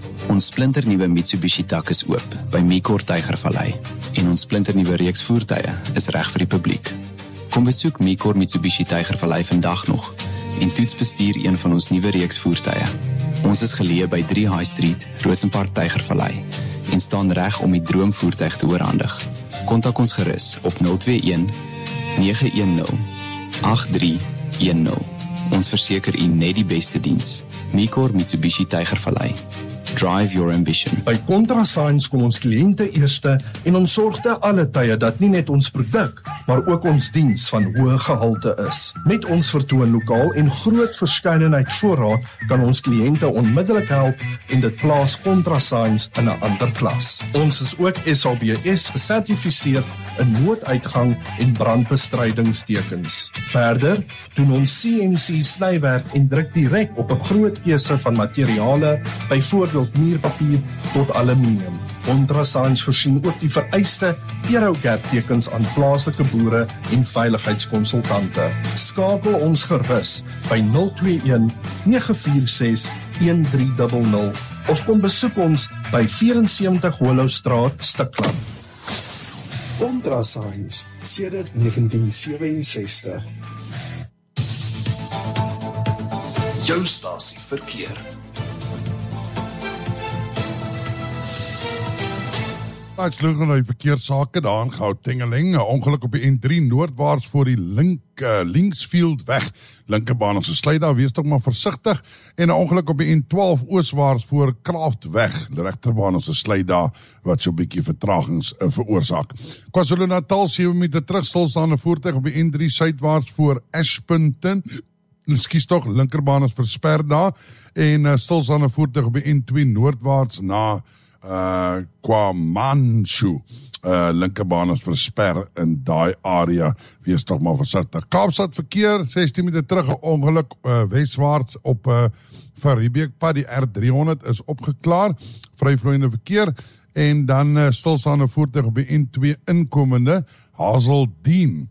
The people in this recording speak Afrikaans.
Ons splinternuwe Mitsubishi dak is oop by Mekor Tygervallei en ons splinternuwe reeks voertuie is reg vir die publiek. Kom besoek Mekor Mitsubishi Tygervallei vandag nog en toets bestuur een van ons nuwe reeks voertuie. Ons is geleë by 3 High Street, Rosenpark Tygervallei en staan reg om die droomvoertuig te oorhandig. Kontak ons gerus op 021 910 8310. Ons verseker u net die beste diens. Mekor Mitsubishi Tygervallei. Drive your ambition. By ContraSigns kom ons kliënte eerste en ons sorg te alle tye dat nie net ons produk, maar ook ons diens van hoë gehalte is. Met ons vertoonlokaal en groot verskeidenheid voorraad kan ons kliënte onmiddellik help en dit plaas ContraSigns in 'n ander klas. Ons is ook SABS gesertifiseerd in nooduitgang en brandbestrydingstekens. Verder doen ons CNC snywerk en druk direk op 'n groot keuse van materiale, byvoorbeeld muurpapier tot aluminium. ContraSigns voorsien ook die vereiste EuroGap-tekens aan plaaslike boere en veiligheidskonsultante. Skakel ons gerus by 021 946 1300 of kom besoek ons by 74 Hollowstraat, Stikland. ContraSigns, sedert 1967. Jou stasie verkeer. Ons loop na die verkeersake daar in Gauteng. 'n Ongeluk op die N3 noordwaarts voor die Linksfield weg. Linkerbaan ons gesluit daar, wees tog maar versigtig. En 'n ongeluk op die N12 ooswaarts voor Kraft weg. Regterbaan ons gesluit daar wat so 'n bietjie vertragings veroorsaak. KwaZulu-Natal 7 minute terug stilstaande voertuig op die N3 suidwaarts voor Ashpunten. Skies tog, linkerbaan is versper daar. En stilstaande voertuig op die N2 noordwaarts na KwaMashu. Linkerbaan is versper in daai area. Wees tog maar versigtig. Kaapstad verkeer 16 minute terug 'n ongeluk weswaarts op Van Riebeekpad. Die R300 is opgeklaar. Vryvloeiende verkeer en dan stilstaande voertuig op die N2 inkomende Hazeldien